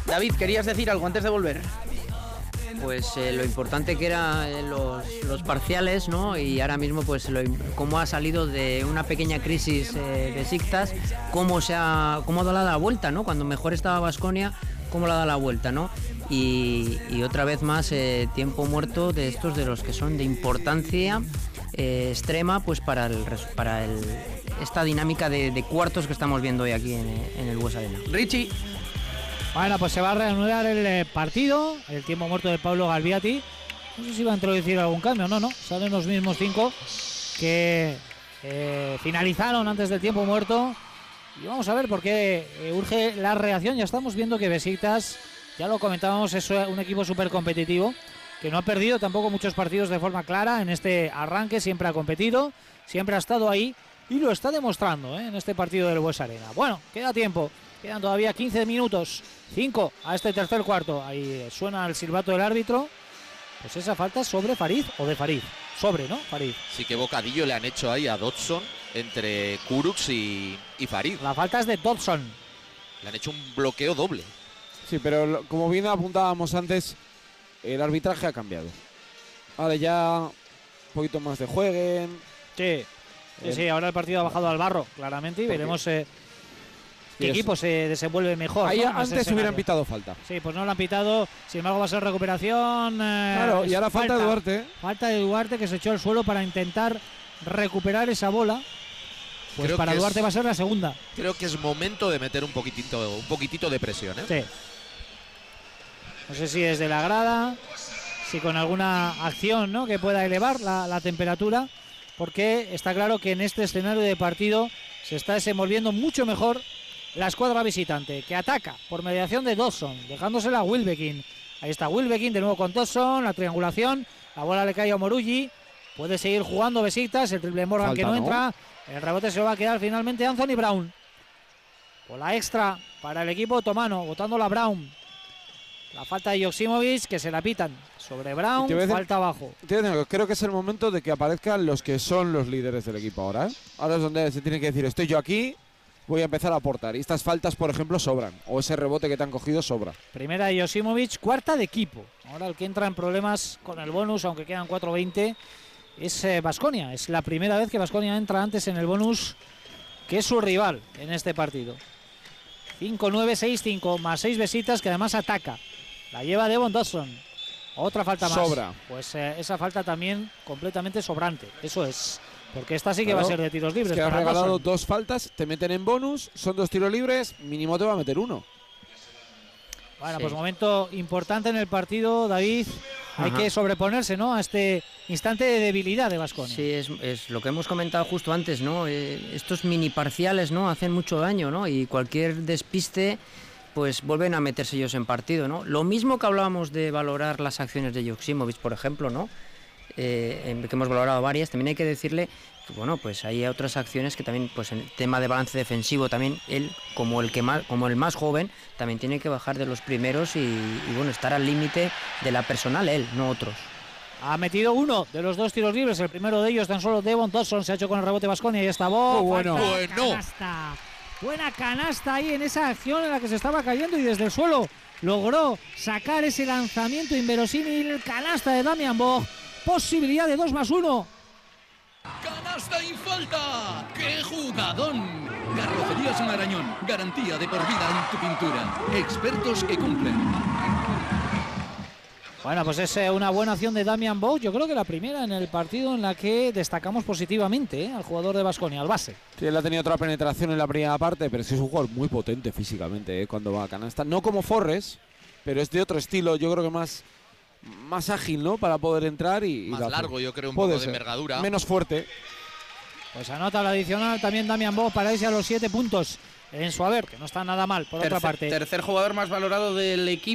David, ¿querías decir algo antes de volver? Pues lo importante que eran los parciales, ¿no? Y ahora mismo pues cómo ha salido de una pequeña crisis Besiktas, cómo ha dado la vuelta, ¿no? Cuando mejor estaba Baskonia, cómo le ha dado la vuelta, ¿no? Y otra vez más tiempo muerto de estos, de los que son de importancia extrema, pues para esta dinámica de cuartos que estamos viendo hoy aquí en el Bues Arena. Richie. Bueno, pues se va a reanudar el partido, el tiempo muerto de Pablo Galviati. No sé si va a introducir algún cambio, no. Salen los mismos 5 que finalizaron antes del tiempo muerto. Y vamos a ver por qué urge la reacción. Ya estamos viendo que Besiktas, ya lo comentábamos, es un equipo súper competitivo, que no ha perdido tampoco muchos partidos de forma clara en este arranque. Siempre ha competido, siempre ha estado ahí y lo está demostrando en este partido del Bues Arena. Bueno, queda tiempo. Quedan todavía 15 minutos, 5 a este tercer cuarto. Ahí suena el silbato del árbitro. Pues esa falta es sobre Farid o de Farid. Sobre, ¿no? Farid. Sí, que bocadillo le han hecho ahí a Dodson entre Kurucs y Farid. La falta es de Dodson. Le han hecho un bloqueo doble. Sí, pero como bien apuntábamos antes, el arbitraje ha cambiado. Ahora ya un poquito más de jueguen. Sí, ahora el partido ha bajado al barro, claramente, y veremos qué equipo se desenvuelve mejor. Ahí, ¿no? antes hubieran pitado falta. Sí, pues no lo han pitado. Sin embargo, va a ser recuperación. Claro, y ahora falta de Duarte. Falta de Duarte, que se echó al suelo para intentar recuperar esa bola. Pues creo para Duarte va a ser la segunda. Creo que es momento de meter un poquitito de presión, ¿eh? Sí. No sé si desde la grada, si con alguna acción, ¿no?, que pueda elevar la temperatura, porque está claro que en este escenario de partido se está desenvolviendo mucho mejor la escuadra visitante, que ataca por mediación de Dodson, dejándosela a Wilbekin. Ahí está Wilbekin de nuevo con Dodson, la triangulación, la bola le cae a Morugi, puede seguir jugando Besiktas, el triple Morgan falta, que no entra, el rebote se lo va a quedar finalmente Anthony Brown. Bola extra para el equipo otomano, botándola a Brown. La falta de Joksimovic, que se la pitan sobre Brown, falta abajo. Creo que es el momento de que aparezcan los que son los líderes del equipo ahora, ¿eh? Ahora es donde se tiene que decir, estoy yo aquí, voy a empezar a aportar. Y estas faltas, por ejemplo, sobran. O ese rebote que te han cogido sobra. Primera de Joksimovic, cuarta de equipo. Ahora el que entra en problemas con el bonus, aunque quedan 4:20, es Baskonia. Es la primera vez que Baskonia entra antes en el bonus que es su rival en este partido. 5-9, 6-5, más 6 Besiktas, que además ataca. La lleva Devon Dodson. Otra falta más. Sobra. Pues esa falta también completamente sobrante. Eso es. Porque esta sí que va a ser de tiros libres. Es que has regalado 2 faltas, te meten en bonus, son 2 tiros libres, mínimo te va a meter 1. Bueno, pues momento importante en el partido, David. Hay que sobreponerse, ¿no?, a este instante de debilidad de Baskonia. Sí, es lo que hemos comentado justo antes, ¿no? Estos mini parciales, ¿no?, hacen mucho daño, ¿no? Y cualquier despiste, pues vuelven a meterse ellos en partido, ¿no? Lo mismo que hablábamos de valorar las acciones de Joksimovic, por ejemplo, ¿no? Que hemos valorado varias, también hay que decirle que, bueno, pues hay otras acciones que también, pues en tema de balance defensivo, también él, como el más joven, también tiene que bajar de los primeros y bueno, estar al límite de la personal él, no otros. Ha metido uno de los 2 tiros libres, el primero de ellos tan solo Devon Dodson, se ha hecho con el rebote Baskonia y está bueno. Canasta. Buena canasta ahí en esa acción en la que se estaba cayendo y desde el suelo logró sacar ese lanzamiento inverosímil. Canasta de Damian Bog, posibilidad de 2+1. ¡Canasta y falta! ¡Qué jugadón! Carrocerías Marañón, garantía de por vida en tu pintura. Expertos que cumplen. Bueno, pues es una buena acción de Damian Bog. Yo creo que la primera en el partido en la que destacamos positivamente al jugador de Baskonia, al base. Sí, él ha tenido otra penetración en la primera parte, pero es que es un jugador muy potente físicamente cuando va a canasta. No como Forres, pero es de otro estilo, yo creo que más ágil, ¿no?, para poder entrar y más largo, yo creo, un poco de envergadura. Menos fuerte. Pues anota la adicional también Damian Bog para irse a los 7 puntos en su haber, que no está nada mal, por otra parte. Tercer jugador más valorado del equipo.